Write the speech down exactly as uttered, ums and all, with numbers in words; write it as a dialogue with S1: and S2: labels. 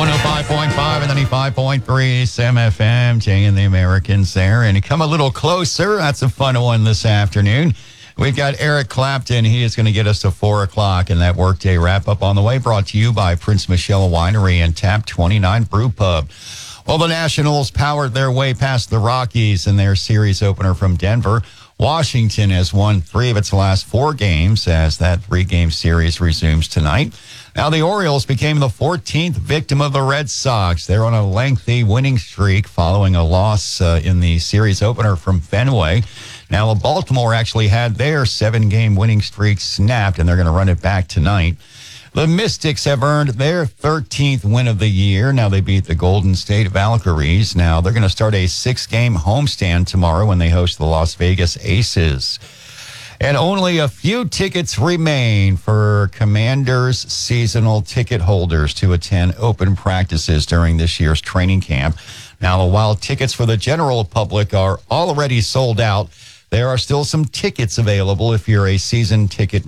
S1: one oh five point five and ninety-five point three Sam F M, Jay and the Americans there. And come a little closer. That's a fun one this afternoon. We've got Eric Clapton. He is going to get us to four o'clock and that workday wrap up on the way, brought to you by Prince Michelle Winery and Tap twenty-nine Brew Pub. Well, the Nationals powered their way past the Rockies in their series opener from Denver. Washington has won three of its last four games as that three-game series resumes tonight. Now, the Orioles became the fourteenth victim of the Red Sox. They're on a lengthy winning streak following a loss uh, in the series opener from Fenway. Now, Baltimore actually had their seven-game winning streak snapped, and they're going to run it back tonight. The Mystics have earned their thirteenth win of the year. Now they beat the Golden State Valkyries. Now they're going to start a six-game homestand tomorrow when they host the Las Vegas Aces. And only a few tickets remain for Commanders seasonal ticket holders to attend open practices during this year's training camp. Now, while tickets for the general public are already sold out, there are still some tickets available if you're a season ticket